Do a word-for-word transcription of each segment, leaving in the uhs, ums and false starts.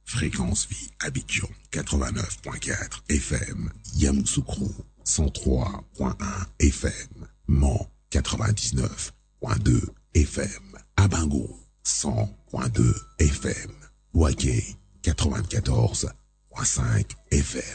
Fréquence Vie Abidjan quatre-vingt-neuf point quatre F M, Yamoussoukro cent trois point un F M, Mans quatre-vingt-dix-neuf point deux F M, Abango cent point deux F M, Ouaké quatre-vingt-quatorze point cinq F M.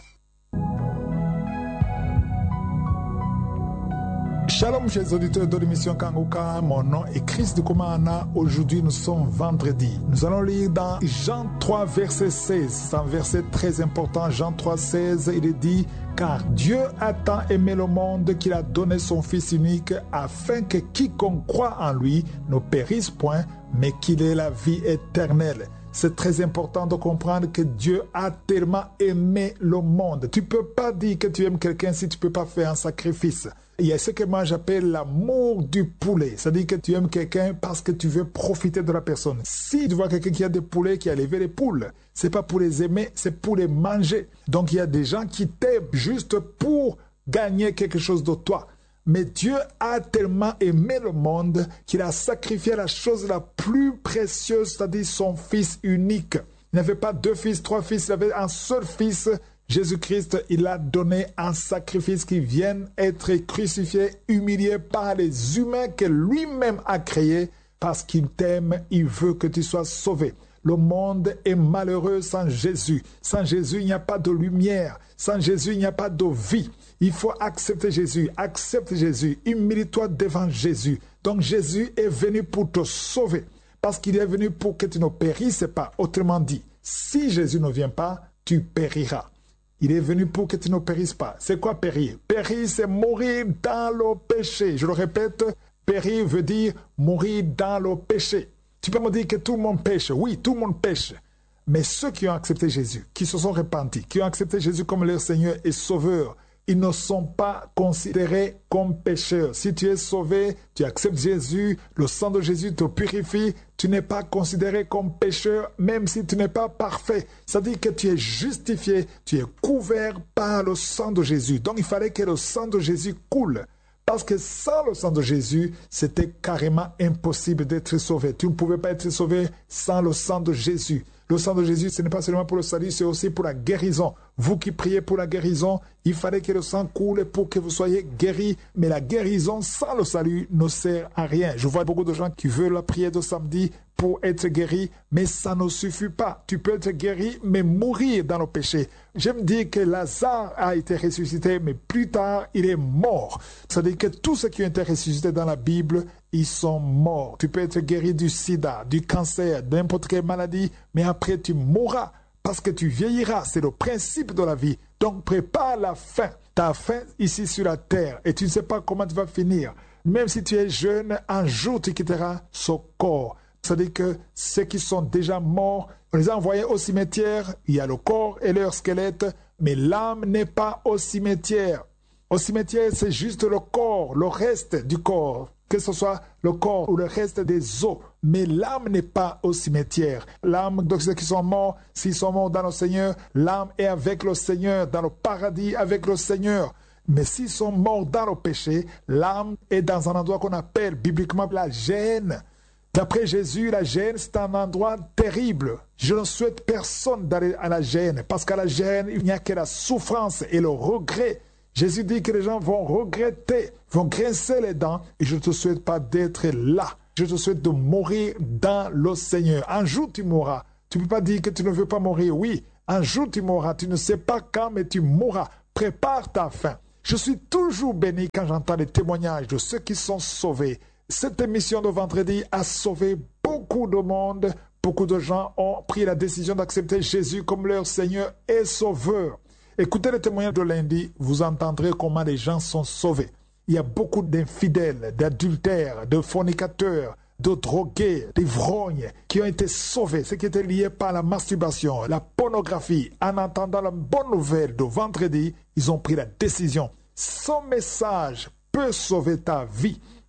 Shalom chers auditeurs de l'émission Kanguka, mon nom est Chris de Komana. Aujourd'hui nous sommes vendredi. Nous allons lire dans Jean trois verset seize. C'est un verset très important. Jean trois seize, il est dit: car Dieu a tant aimé le monde qu'il a donné son Fils unique afin que quiconque croit en lui ne périsse point, mais qu'il ait la vie éternelle. C'est très important de comprendre que Dieu a tellement aimé le monde. Tu ne peux pas dire que tu aimes quelqu'un si tu ne peux pas faire un sacrifice. Il y a ce que moi j'appelle l'amour du poulet. C'est-à-dire que tu aimes quelqu'un parce que tu veux profiter de la personne. Si tu vois quelqu'un qui a des poulets, qui a élevé les poules, ce n'est pas pour les aimer, c'est pour les manger. Donc il y a des gens qui t'aiment juste pour gagner quelque chose de toi. Mais Dieu a tellement aimé le monde qu'il a sacrifié la chose la plus précieuse, c'est-à-dire son Fils unique. Il n'avait pas deux fils, trois fils, il avait un seul Fils, Jésus-Christ. Il a donné un sacrifice qui vient être crucifié, humilié par les humains que lui-même a créés parce qu'il t'aime, il veut que tu sois sauvé. Le monde est malheureux sans Jésus. Sans Jésus, il n'y a pas de lumière. Sans Jésus, il n'y a pas de vie. Il faut accepter Jésus. Accepte Jésus. Humilie-toi devant Jésus. Donc Jésus est venu pour te sauver. Parce qu'il est venu pour que tu ne périsses pas. Autrement dit, si Jésus ne vient pas, tu périras. Il est venu pour que tu ne périsses pas. C'est quoi périr? Périr, c'est mourir dans le péché. Je le répète, périr veut dire mourir dans le péché. Tu peux me dire que tout le monde pêche. Oui, tout le monde pêche. Mais ceux qui ont accepté Jésus, qui se sont repentis, qui ont accepté Jésus comme leur Seigneur et Sauveur, ils ne sont pas considérés comme pécheurs. Si tu es sauvé, tu acceptes Jésus, le sang de Jésus te purifie, tu n'es pas considéré comme pécheur, même si tu n'es pas parfait. C'est-à-dire que tu es justifié, tu es couvert par le sang de Jésus. Donc il fallait que le sang de Jésus coule. Parce que sans le sang de Jésus, c'était carrément impossible d'être sauvé. Tu ne pouvais pas être sauvé sans le sang de Jésus. Le sang de Jésus, ce n'est pas seulement pour le salut, c'est aussi pour la guérison. Vous qui priez pour la guérison, il fallait que le sang coule pour que vous soyez guéris. Mais la guérison sans le salut ne sert à rien. Je vois beaucoup de gens qui veulent la prière de samedi pour être guéri, mais ça ne suffit pas. Tu peux être guéri, mais mourir dans le péché. J'aime dire que Lazare a été ressuscité, mais plus tard, il est mort. C'est-à-dire que tous ceux qui ont été ressuscités dans la Bible, ils sont morts. Tu peux être guéri du sida, du cancer, de n'importe quelle maladie, mais après tu mourras parce que tu vieilliras. C'est le principe de la vie. Donc prépare la fin. Ta fin ici sur la terre et tu ne sais pas comment tu vas finir. Même si tu es jeune, un jour tu quitteras ce corps. C'est-à-dire que ceux qui sont déjà morts, on les a envoyés au cimetière, il y a le corps et leur squelette, mais l'âme n'est pas au cimetière. Au cimetière, c'est juste le corps, le reste du corps, que ce soit le corps ou le reste des os. Mais l'âme n'est pas au cimetière. L'âme de ceux qui sont morts, s'ils sont morts dans le Seigneur, l'âme est avec le Seigneur, dans le paradis avec le Seigneur. Mais s'ils sont morts dans le péché, l'âme est dans un endroit qu'on appelle bibliquement la gêne. D'après Jésus, la gêne, c'est un endroit terrible. Je ne souhaite personne d'aller à la gêne, parce qu'à la gêne, il n'y a que la souffrance et le regret. Jésus dit que les gens vont regretter, vont grincer les dents, et je ne te souhaite pas d'être là. Je te souhaite de mourir dans le Seigneur. Un jour, tu mourras. Tu ne peux pas dire que tu ne veux pas mourir. Oui, un jour, tu mourras. Tu ne sais pas quand, mais tu mourras. Prépare ta fin. Je suis toujours béni quand j'entends les témoignages de ceux qui sont sauvés. Cette émission de vendredi a sauvé beaucoup de monde. Beaucoup de gens ont pris la décision d'accepter Jésus comme leur Seigneur et Sauveur. Écoutez les témoignages de lundi, vous entendrez comment les gens sont sauvés. Il y a beaucoup d'infidèles, d'adultères, de fornicateurs, de drogués, d'ivrognes qui ont été sauvés, ceux qui étaient liés par la masturbation, la pornographie. En entendant la bonne nouvelle de vendredi, ils ont pris la décision. Ce message peut sauver ta vie.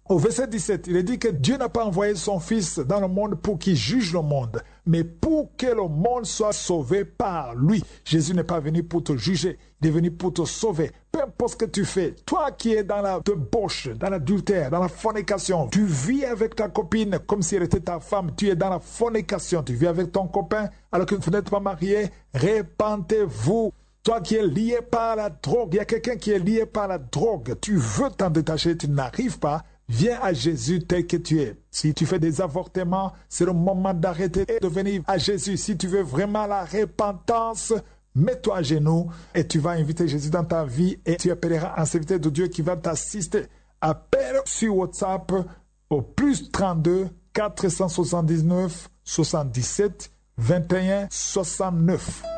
Au verset dix-sept, il est dit que Dieu n'a pas envoyé son Fils dans le monde pour qu'il juge le monde, mais pour que le monde soit sauvé par lui. Jésus n'est pas venu pour te juger, il est venu pour te sauver. Peu importe ce que tu fais, toi qui es dans la débauche, dans l'adultère, dans la fornication, tu vis avec ta copine comme si elle était ta femme, tu es dans la fornication, tu vis avec ton copain alors que vous n'êtes pas marié, répentez-vous. Toi qui es lié par la drogue, il y a quelqu'un qui est lié par la drogue, tu veux t'en détacher, tu n'arrives pas. Viens à Jésus tel que tu es. Si tu fais des avortements, c'est le moment d'arrêter et de venir à Jésus. Si tu veux vraiment la repentance, mets-toi à genoux et tu vas inviter Jésus dans ta vie et tu appelleras un serviteur de Dieu qui va t'assister. Appelle sur WhatsApp au plus trente-deux quatre cent soixante-dix-neuf soixante-dix-sept vingt et un soixante-neuf.